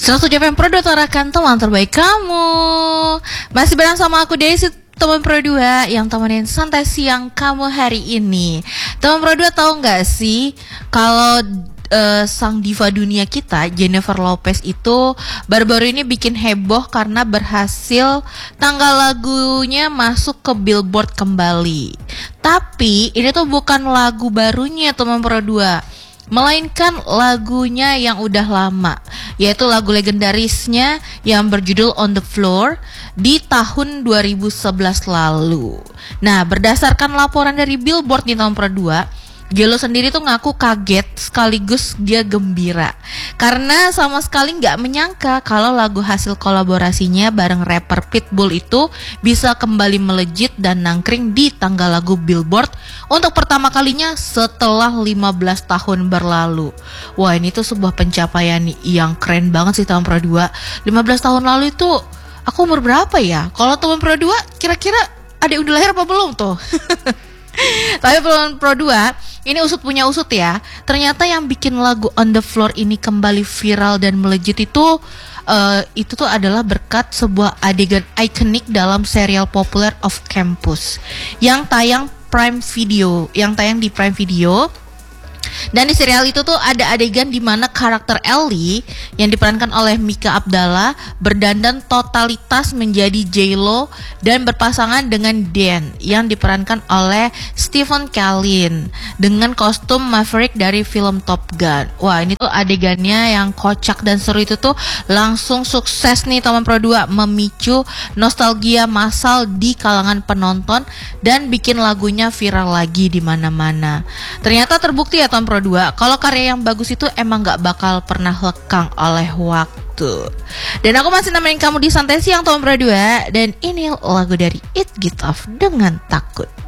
107 FM Pro 2 tarakan teman terbaik kamu. Masih bareng sama aku Daisy, teman Pro 2 yang temenin santai siang kamu hari ini. Teman Pro 2 tahu nggak sih kalau sang diva dunia kita Jennifer Lopez itu baru-baru ini bikin heboh karena berhasil tanggal lagunya masuk ke Billboard kembali. Tapi ini tuh bukan lagu barunya teman Pro 2, melainkan lagunya yang udah lama, yaitu lagu legendarisnya yang berjudul On The Floor di tahun 2011 lalu. Nah, berdasarkan laporan dari Billboard di tahun Pro 2, Gelo sendiri tuh ngaku kaget sekaligus dia gembira karena sama sekali nggak menyangka kalau lagu hasil kolaborasinya bareng rapper Pitbull itu bisa kembali melejit dan nangkring di tangga lagu Billboard untuk pertama kalinya setelah 15 tahun berlalu. Wah, ini tuh sebuah pencapaian yang keren banget sih tahun Pro 2. 15 tahun lalu itu aku umur berapa ya? Kalau tahun Pro 2 kira-kira adek udah lahir apa belum tuh? Tapi Pro 2 ini usut punya usut ya. Ternyata yang bikin lagu On The Floor ini kembali viral dan melejit itu tuh adalah berkat sebuah adegan ikonik dalam serial populer Off Campus yang tayang di Prime Video. Dan di serial itu tuh ada adegan di mana karakter Ellie yang diperankan oleh Mika Abdallah berdandan totalitas menjadi J-Lo dan berpasangan dengan Dan yang diperankan oleh Stephen Collin dengan kostum Maverick dari film Top Gun. Wah, ini tuh adegannya yang kocak dan seru itu tuh langsung sukses nih teman Pro 2, memicu nostalgia massal di kalangan penonton dan bikin lagunya viral lagi di mana-mana. Ternyata terbukti ya Pro 2, kalau karya yang bagus itu emang gak bakal pernah lekang oleh waktu. Dan aku masih nemenin kamu di Santai Siang Tom Pro 2. Dan ini lagu dari It Get Off dengan Takut.